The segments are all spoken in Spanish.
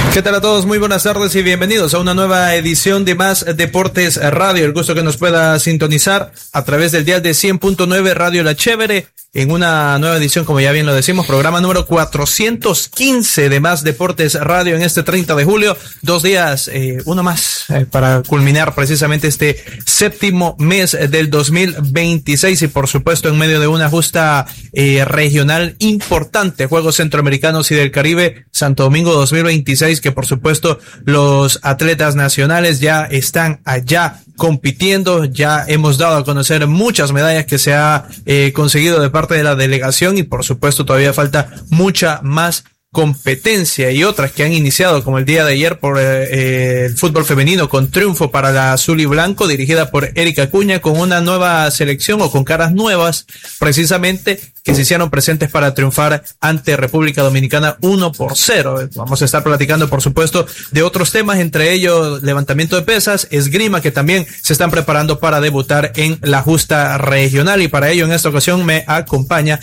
¿Qué tal a todos? Muy buenas tardes y bienvenidos a una nueva edición de Más Deportes Radio. El gusto que nos pueda sintonizar a través del dial de 100.9 Radio La Chévere en una nueva edición, como ya bien lo decimos, programa número 415 de Más Deportes Radio en este 30 de julio. 2 días, uno más para culminar precisamente este séptimo mes del 2026 y por supuesto en medio de una justa regional importante, Juegos Centroamericanos y del Caribe Santo Domingo 2026, que por supuesto los atletas nacionales ya están allá compitiendo. Ya hemos dado a conocer muchas medallas que se ha conseguido de parte de la delegación y por supuesto todavía falta mucha más competencia y otras que han iniciado, como el día de ayer por el fútbol femenino, con triunfo para la azul y blanco dirigida por Erika Acuña, con una nueva selección o con caras nuevas precisamente que se hicieron presentes para triunfar ante República Dominicana 1-0. Vamos a estar platicando por supuesto de otros temas, entre ellos levantamiento de pesas, esgrima, que también se están preparando para debutar en la justa regional, y para ello en esta ocasión me acompaña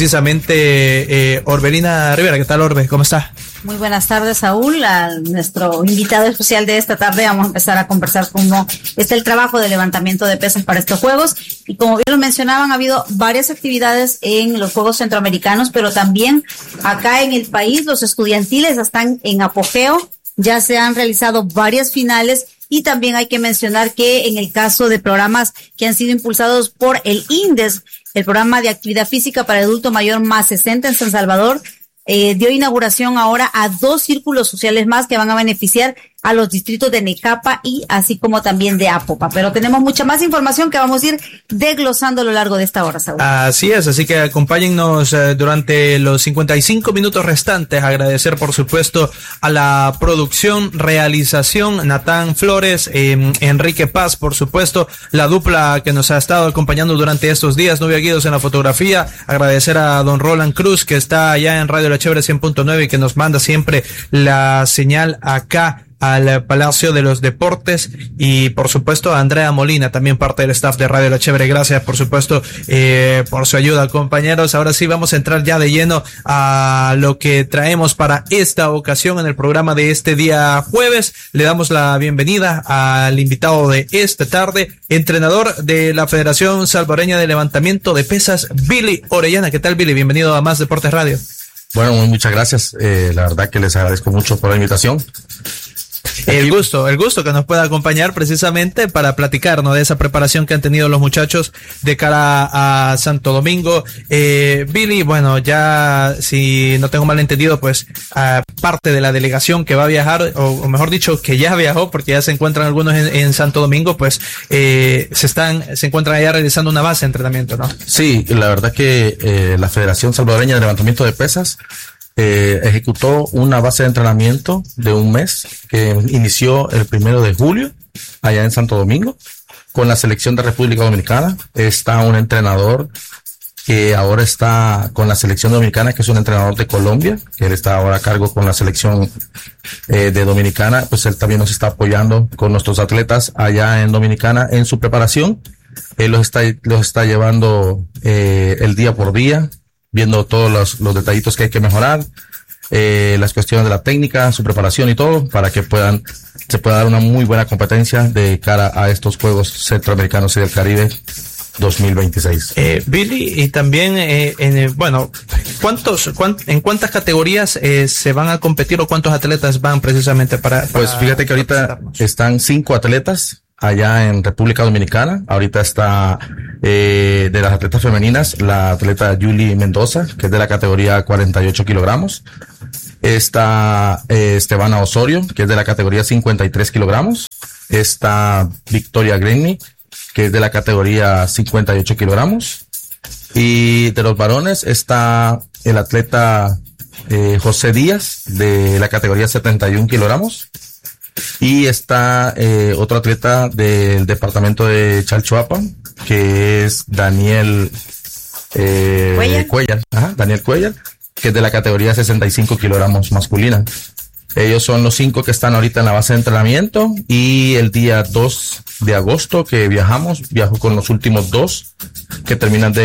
precisamente Orbelina Rivera. ¿Qué tal, Orbe? ¿Cómo está? Muy buenas tardes, Saúl. A nuestro invitado especial de esta tarde vamos a empezar a conversar cómo está el trabajo de levantamiento de pesas para estos Juegos. Y como bien lo mencionaban, ha habido varias actividades en los Juegos Centroamericanos, pero también acá en el país los estudiantiles están en apogeo. Ya se han realizado varias finales y también hay que mencionar que en el caso de programas que han sido impulsados por el INDES, el programa de actividad física para adulto mayor más 60 en San Salvador, dio inauguración ahora a 2 círculos sociales más que van a beneficiar a los distritos de Necapa y así como también de Apopa. Pero tenemos mucha más información que vamos a ir desglosando a lo largo de esta hora, Saúl. Así es, así que acompáñennos durante los 55 minutos restantes. Agradecer por supuesto a la producción, realización, Natán Flores, Enrique Paz, por supuesto, la dupla que nos ha estado acompañando durante estos días, Nubia Guidos en la fotografía. Agradecer a don Roland Cruz, que está allá en Radio La Chévere 100.9 y que nos manda siempre la señal acá al Palacio de los Deportes, y por supuesto a Andrea Molina, también parte del staff de Radio La Chévere. Gracias por supuesto por su ayuda, compañeros. Ahora sí vamos a entrar ya de lleno a lo que traemos para esta ocasión en el programa de este día jueves. Le damos la bienvenida al invitado de esta tarde, entrenador de la Federación Salvadoreña de Levantamiento de Pesas, Billy Orellana. ¿Qué tal, Billy? Bienvenido a Más Deportes Radio. Bueno, muchas gracias. La verdad que les agradezco mucho por la invitación. El gusto que nos pueda acompañar precisamente para platicarnos de esa preparación que han tenido los muchachos de cara a Santo Domingo. Billy, bueno, ya si no tengo mal entendido, pues parte de la delegación que va a viajar, o mejor dicho, que ya viajó, porque ya se encuentran algunos en Santo Domingo, pues se encuentran allá realizando una base de entrenamiento, ¿no? Sí, la verdad que la Federación Salvadoreña de Levantamiento de Pesas ejecutó una base de entrenamiento de un mes que inició el 1 de julio allá en Santo Domingo con la selección de República Dominicana. Está un entrenador que ahora está con la selección dominicana, que es un entrenador de Colombia, que él está ahora a cargo con la selección de Dominicana. Pues él también nos está apoyando con nuestros atletas allá en Dominicana en su preparación. Él los está llevando el día por día, viendo todos los detallitos que hay que mejorar, las cuestiones de la técnica, su preparación y todo, para que se pueda dar una muy buena competencia de cara a estos Juegos Centroamericanos y del Caribe 2026. Billy, y también, ¿en cuántas categorías se van a competir o cuántos atletas van precisamente para Pues fíjate que ahorita están 5 atletas allá en República Dominicana. Ahorita está de las atletas femeninas la atleta Julie Mendoza, que es de la categoría 48 kilogramos. Está Estebana Osorio, que es de la categoría 53 kilogramos. Está Victoria Grenny, que es de la categoría 58 kilogramos. Y de los varones está el atleta José Díaz, de la categoría 71 kilogramos. Y está otro atleta del departamento de Chalchuapan, que es Daniel Cuellar. Daniel Cuellar, que es de la categoría 65 kilogramos masculina. Ellos son los 5 que están ahorita en la base de entrenamiento, y el día 2 de agosto que viajo con los últimos 2 que terminan de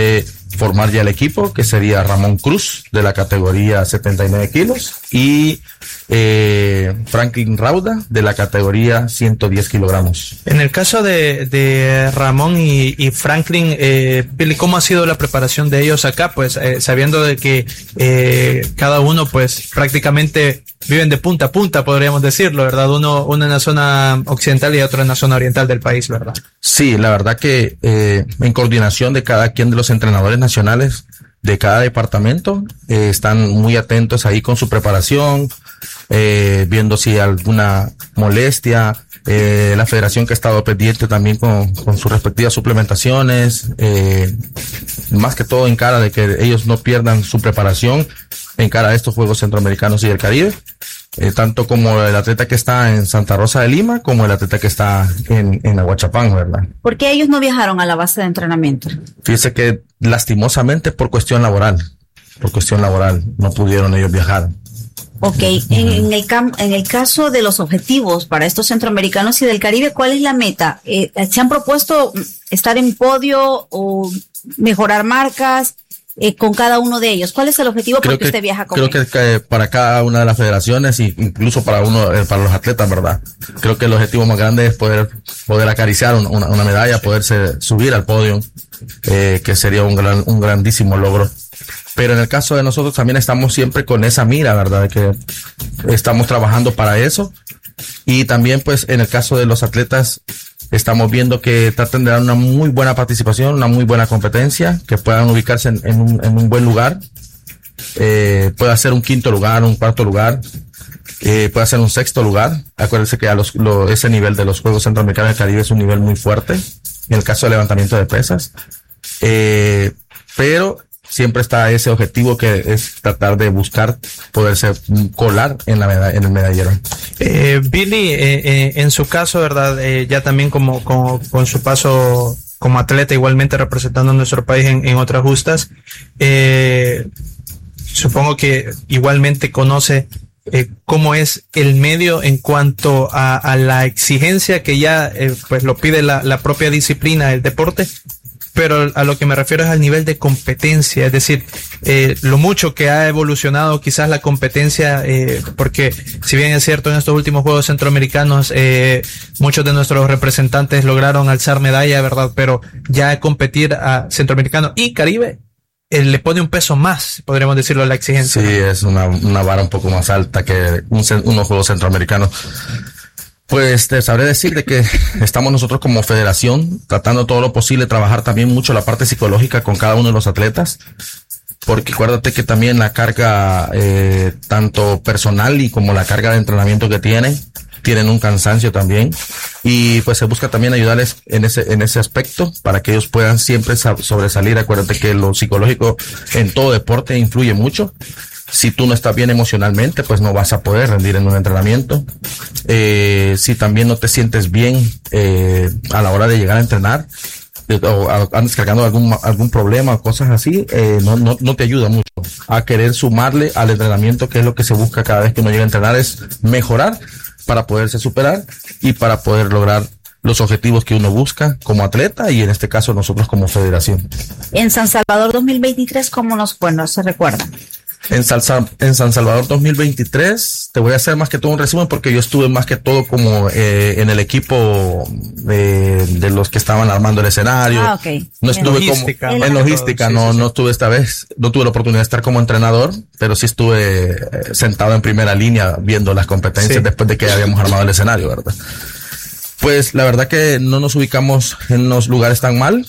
formar ya el equipo, que sería Ramón Cruz de la categoría 79 kilos y Franklin Rauda de la categoría 110 kilogramos. En el caso de Ramón y Franklin, Billy, ¿cómo ha sido la preparación de ellos acá? Pues sabiendo de que cada uno pues prácticamente viven de punta a punta, podríamos decirlo, ¿verdad? Uno en la zona occidental y otro en la zona oriental del país, ¿verdad? Sí, la verdad que en coordinación de cada quien de los entrenadores nacionales de cada departamento, están muy atentos ahí con su preparación, viendo si hay alguna molestia, la federación que ha estado pendiente también con sus respectivas suplementaciones, más que todo en cara de que ellos no pierdan su preparación en cara a estos Juegos Centroamericanos y del Caribe, tanto como el atleta que está en Santa Rosa de Lima como el atleta que está en Aguachapán, ¿verdad? ¿Por qué ellos no viajaron a la base de entrenamiento? Fíjese que lastimosamente por cuestión laboral no pudieron ellos viajar. Ok, en el caso de los objetivos para estos centroamericanos y del Caribe, ¿cuál es la meta? ¿Se han propuesto estar en podio o mejorar marcas con cada uno de ellos? ¿Cuál es el objetivo porque usted viaja con ellos? Creo que para cada una de las federaciones y incluso para para los atletas, ¿verdad? Creo que el objetivo más grande es poder acariciar una medalla, poderse subir al podio, que sería un grandísimo logro. Pero en el caso de nosotros también estamos siempre con esa mira, ¿verdad? De que estamos trabajando para eso. Y también, pues, en el caso de los atletas, estamos viendo que traten de dar una muy buena participación, una muy buena competencia, que puedan ubicarse en un buen lugar. Puede ser un quinto lugar, un cuarto lugar, puede ser un sexto lugar. Acuérdense que ese nivel de los Juegos Centroamericanos del Caribe es un nivel muy fuerte, en el caso de levantamiento de pesas. Pero siempre está ese objetivo que es tratar de buscar poderse colar en el medallero. Billy, en su caso, ¿verdad? Ya también con su paso como atleta, igualmente representando a nuestro país en otras justas, supongo que igualmente conoce cómo es el medio en cuanto a la exigencia que ya pues lo pide la propia disciplina del deporte. Pero a lo que me refiero es al nivel de competencia, es decir, lo mucho que ha evolucionado quizás la competencia, porque si bien es cierto en estos últimos Juegos Centroamericanos muchos de nuestros representantes lograron alzar medalla, ¿verdad? Pero ya competir a Centroamericano y Caribe le pone un peso más, podríamos decirlo, a la exigencia. Sí, ¿no? Es una vara un poco más alta que unos Juegos Centroamericanos. Pues te sabré decir de que estamos nosotros como federación tratando todo lo posible, trabajar también mucho la parte psicológica con cada uno de los atletas, porque acuérdate que también la carga tanto personal y como la carga de entrenamiento que tienen un cansancio también, y pues se busca también ayudarles en ese aspecto para que ellos puedan siempre sobresalir. Acuérdate que lo psicológico en todo deporte influye mucho. Si tú no estás bien emocionalmente, pues no vas a poder rendir en un entrenamiento. Si también no te sientes bien a la hora de llegar a entrenar, o andas cargando algún problema o cosas así, no te ayuda mucho a querer sumarle al entrenamiento, que es lo que se busca cada vez que uno llega a entrenar, es mejorar para poderse superar y para poder lograr los objetivos que uno busca como atleta y en este caso nosotros como federación. En San Salvador 2023, ¿cómo nos fue? ¿No se recuerdan? En San Salvador 2023, te voy a hacer más que todo un resumen porque yo estuve más que todo como en el equipo de los que estaban armando el escenario. Ah, okay. No estuve en logística, no estuve esta vez, no tuve la oportunidad de estar como entrenador, pero sí estuve sentado en primera línea viendo las competencias después de que habíamos armado el escenario, ¿verdad? Pues la verdad que no nos ubicamos en los lugares tan mal.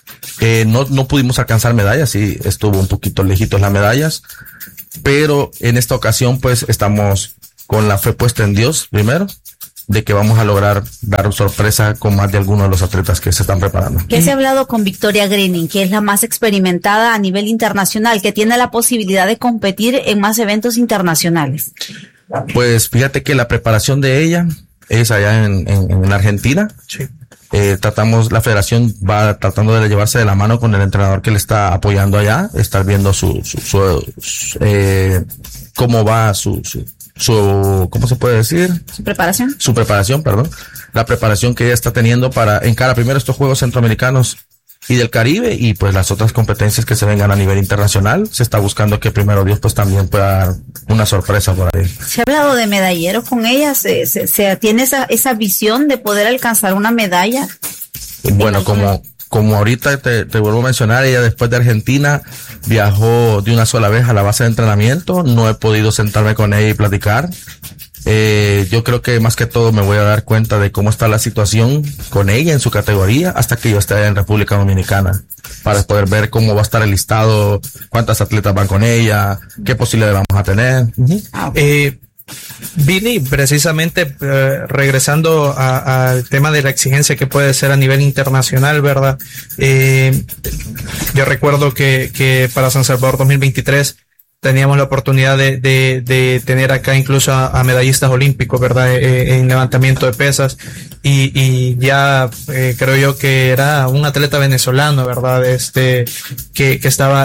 No pudimos alcanzar medallas, sí estuvo un poquito lejitos las medallas, pero en esta ocasión pues estamos con la fe puesta en Dios primero, de que vamos a lograr dar sorpresa con más de algunos de los atletas que se están preparando. ¿Qué se ha hablado con Victoria Greening, que es la más experimentada a nivel internacional, que tiene la posibilidad de competir en más eventos internacionales? Pues fíjate que la preparación de ella es allá en Argentina. Sí. La federación va tratando de llevarse de la mano con el entrenador que le está apoyando allá, estar viendo cómo va ¿cómo se puede decir? Su preparación. Su preparación, perdón. La preparación que ella está teniendo para encarar primero estos Juegos Centroamericanos y del Caribe, y pues las otras competencias que se vengan a nivel internacional. Se está buscando que primero Dios pues también pueda dar una sorpresa por ahí. Se ha hablado de medalleros con ellas, se tiene esa visión de poder alcanzar una medalla. Bueno, como ahorita te vuelvo a mencionar, ella después de Argentina viajó de una sola vez a la base de entrenamiento. No he podido sentarme con ella y platicar. Yo creo que más que todo me voy a dar cuenta de cómo está la situación con ella en su categoría hasta que yo esté en República Dominicana, para poder ver cómo va a estar el listado, cuántas atletas van con ella, qué posibilidades vamos a tener. Billy, precisamente regresando al tema de la exigencia que puede ser a nivel internacional, ¿verdad? Yo recuerdo que para San Salvador 2023 teníamos la oportunidad de tener acá incluso a medallistas olímpicos, ¿verdad? En levantamiento de pesas, y ya creo yo que era un atleta venezolano, ¿verdad? Que estaba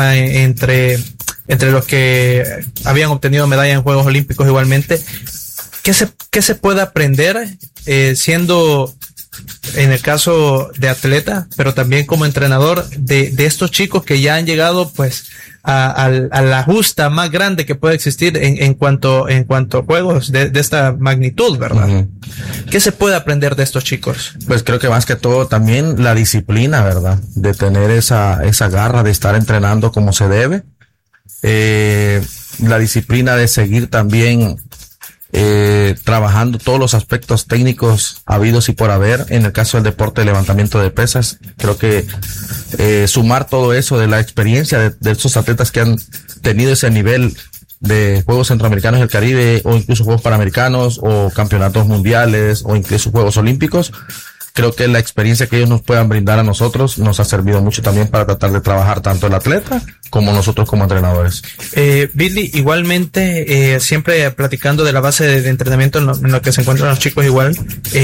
entre los que habían obtenido medalla en Juegos Olímpicos igualmente. ¿Qué se puede aprender siendo, en el caso de atleta, pero también como entrenador, de estos chicos que ya han llegado pues a la justa más grande que puede existir en cuanto a juegos de esta magnitud, ¿verdad? Uh-huh. ¿Qué se puede aprender de estos chicos? Pues creo que más que todo también la disciplina, ¿verdad? De tener esa garra de estar entrenando como se debe. La disciplina de seguir también trabajando todos los aspectos técnicos habidos y por haber en el caso del deporte de levantamiento de pesas. Creo que sumar todo eso de la experiencia de estos atletas que han tenido ese nivel de Juegos Centroamericanos del Caribe, o incluso Juegos Panamericanos, o Campeonatos Mundiales, o incluso Juegos Olímpicos. Creo que la experiencia que ellos nos puedan brindar a nosotros nos ha servido mucho también para tratar de trabajar tanto el atleta como nosotros como entrenadores. Billy, igualmente, siempre platicando de la base de entrenamiento en lo que se encuentran los chicos igual,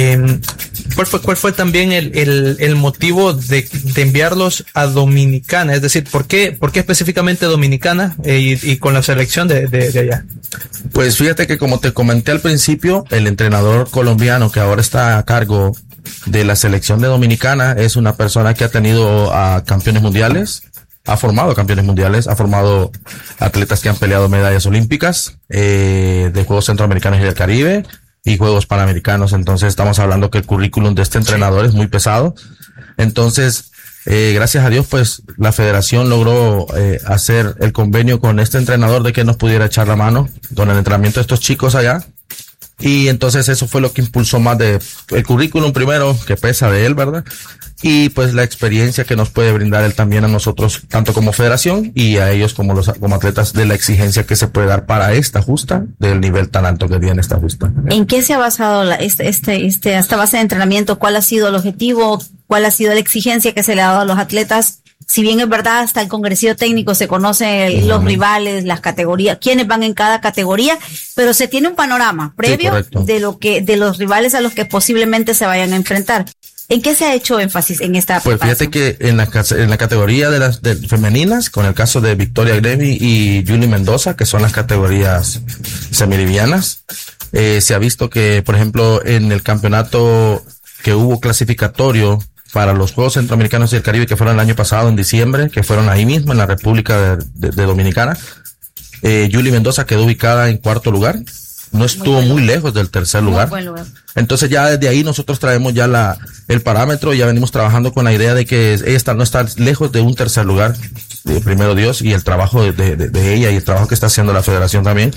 ¿cuál fue también el motivo de enviarlos a Dominicana? Es decir, ¿por qué específicamente Dominicana y con la selección de allá? Pues fíjate que, como te comenté al principio, el entrenador colombiano que ahora está a cargo de la selección de Dominicana es una persona que ha tenido a campeones mundiales, ha formado campeones mundiales, ha formado atletas que han peleado medallas olímpicas, de Juegos Centroamericanos y del Caribe y Juegos Panamericanos. Entonces estamos hablando que el currículum de este entrenador es muy pesado. Entonces, gracias a Dios, pues la federación logró hacer el convenio con este entrenador de que nos pudiera echar la mano con el entrenamiento de estos chicos allá. Y entonces eso fue lo que impulsó más de el currículum primero, que pesa de él, ¿verdad? Y pues la experiencia que nos puede brindar él también a nosotros, tanto como federación y a ellos como atletas, de la exigencia que se puede dar para esta justa, del nivel tan alto que tiene esta justa. ¿En qué se ha basado esta base de entrenamiento? ¿Cuál ha sido el objetivo? ¿Cuál ha sido la exigencia que se le ha dado a los atletas? Si bien es verdad, hasta el congresillo técnico se conocen los rivales, las categorías, quiénes van en cada categoría, pero se tiene un panorama previo de los rivales a los que posiblemente se vayan a enfrentar. ¿En qué se ha hecho énfasis en esta preparación? Pues fíjate que en la categoría de las femeninas, con el caso de Victoria Grevi y Julie Mendoza, que son las categorías semilivianas, se ha visto que, por ejemplo, en el campeonato que hubo clasificatorio para los Juegos Centroamericanos y del Caribe, que fueron el año pasado en diciembre, que fueron ahí mismo en la República de Dominicana, Julie Mendoza quedó ubicada en 4º lugar, no estuvo muy lejos del 3er lugar. Buen lugar. Entonces ya desde ahí nosotros traemos ya el parámetro, ya venimos trabajando con la idea de que ella no está lejos de un 3er lugar, primero Dios, y el trabajo de ella y el trabajo que está haciendo la federación también,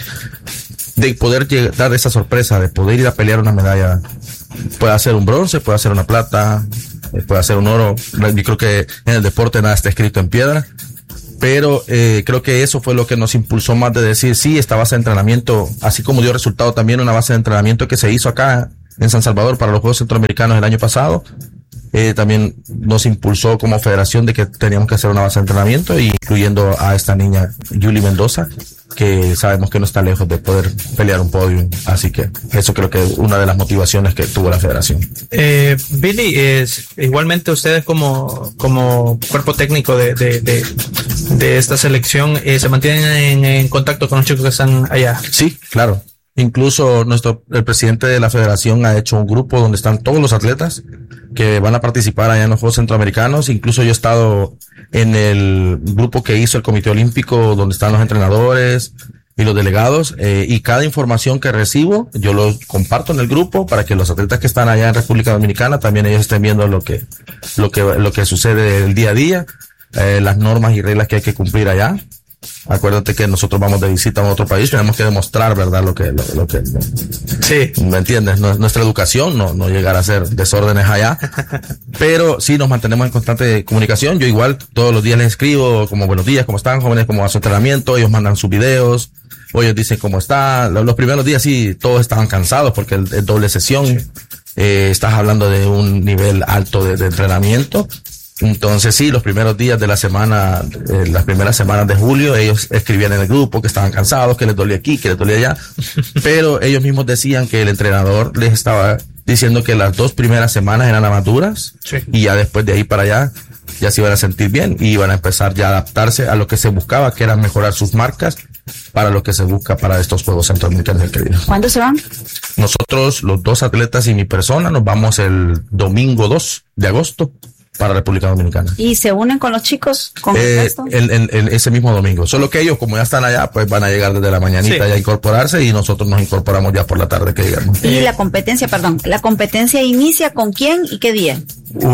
de poder dar esa sorpresa, de poder ir a pelear una medalla. Puede ser un bronce, puede ser una plata, puede ser un oro. Yo creo que en el deporte nada está escrito en piedra, pero creo que eso fue lo que nos impulsó más de decir, sí, esta base de entrenamiento, así como dio resultado también una base de entrenamiento que se hizo acá en San Salvador para los Juegos Centroamericanos el año pasado, también nos impulsó como federación de que teníamos que hacer una base de entrenamiento, incluyendo a esta niña Julie Mendoza, que sabemos que no está lejos de poder pelear un podio. Así que eso creo que es una de las motivaciones que tuvo la federación. Billy, igualmente ustedes como cuerpo técnico de esta selección, ¿se mantienen en contacto con los chicos que están allá? Sí, claro. Incluso el presidente de la federación ha hecho un grupo donde están todos los atletas que van a participar allá en los Juegos Centroamericanos. Incluso yo he estado en el grupo que hizo el Comité Olímpico, donde están los entrenadores y los delegados, y cada información que recibo, yo lo comparto en el grupo para que los atletas que están allá en República Dominicana también ellos estén viendo lo que sucede el día a día, las normas y reglas que hay que cumplir allá. Acuérdate que nosotros vamos de visita a otro país, tenemos que demostrar, ¿verdad? Lo que sí. ¿Me entiendes? Nuestra educación, no llegar a hacer desórdenes allá, pero sí nos mantenemos en constante comunicación. Yo igual todos los días les escribo como buenos días, cómo están jóvenes, cómo va su entrenamiento, ellos mandan sus videos, o ellos dicen cómo está. Los primeros días sí, todos estaban cansados porque es doble sesión, sí. Estás hablando de un nivel alto de entrenamiento. Entonces sí, los primeros días de la semana, las primeras semanas de julio, ellos escribían en el grupo que estaban cansados, que les dolía aquí, que les dolía allá, pero ellos mismos decían que el entrenador les estaba diciendo que las 2 primeras semanas eran las más duras, sí. Y ya después de ahí para allá ya se iban a sentir bien y iban a empezar ya a adaptarse a lo que se buscaba, que era mejorar sus marcas para lo que se busca para estos Juegos Centroamericanos, querido. ¿Cuándo se van? Nosotros, los 2 atletas y mi persona, nos vamos el domingo 2 de agosto. Para República Dominicana. ¿Y se unen con los chicos con esto? Ese mismo domingo. Solo que ellos, como ya están allá, pues van a llegar desde la mañanita, sí. Ya a incorporarse, y nosotros nos incorporamos ya por la tarde que llegamos. Y la competencia inicia ¿con quién y qué día?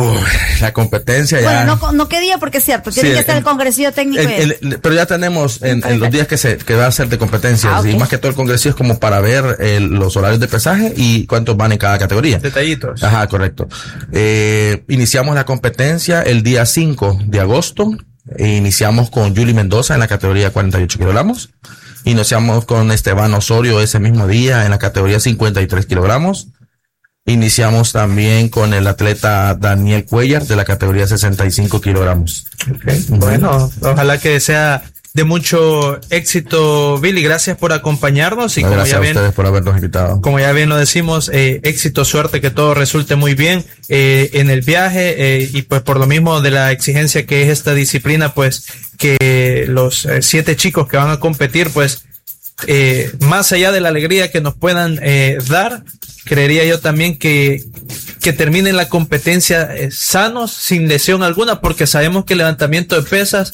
La competencia ya... Bueno, no qué día, porque es cierto, tiene que estar el congresillo técnico. Pero ya tenemos en los días que va a ser de competencias, okay. Y más que todo el congresillo es como para ver los horarios de pesaje y cuántos van en cada categoría. Detallitos. Ajá, correcto. Iniciamos la competencia el día 5 de agosto, iniciamos con Julie Mendoza en la categoría 48 kilogramos, iniciamos con Esteban Osorio ese mismo día en la categoría 53 kilogramos, iniciamos también con el atleta Daniel Cuellar de la categoría 65 kilogramos. Okay. Bueno, ojalá que sea de mucho éxito, Billy. Gracias por acompañarnos y gracias a ustedes por habernos invitado. Como ya bien lo decimos, éxito, suerte, que todo resulte muy bien en el viaje, y pues por lo mismo de la exigencia que es esta disciplina, pues que los 7 chicos que van a competir, pues más allá de la alegría que nos puedan dar, creería yo también que terminen la competencia sanos, sin lesión alguna, porque sabemos que el levantamiento de pesas,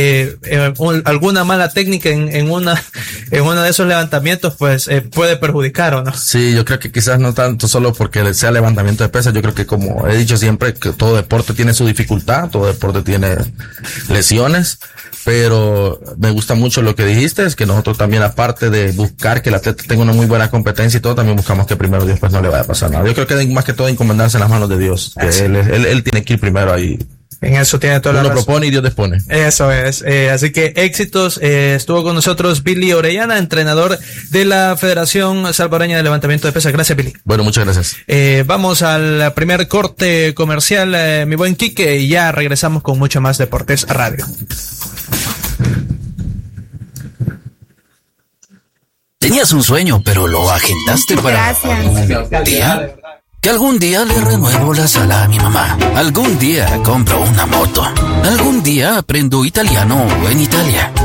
alguna mala técnica en uno de esos levantamientos, pues puede perjudicar, ¿o no? Sí, yo creo que quizás no tanto solo porque sea levantamiento de pesas. Yo creo que, como he dicho siempre, que todo deporte tiene su dificultad, todo deporte tiene lesiones, pero me gusta mucho lo que dijiste, es que nosotros también, aparte de buscar que el atleta tenga una muy buena competencia y todo, también buscamos que primero Dios pues no le vaya a pasar nada. Yo creo que más que todo encomendarse en las manos de Dios, que él tiene que ir primero ahí. En eso tiene toda la razón. Uno propone y Dios dispone. Eso es. Así que éxitos. Estuvo con nosotros Billy Orellana, entrenador de la Federación Salvadoreña de Levantamiento de Pesas. Gracias, Billy. Bueno, muchas gracias. Vamos al primer corte comercial, mi buen Quique, y ya regresamos con mucho más Deportes Radio. Tenías un sueño, pero lo agendaste para... Gracias. Que algún día le renuevo la sala a mi mamá. Algún día compro una moto. Algún día aprendo italiano en Italia.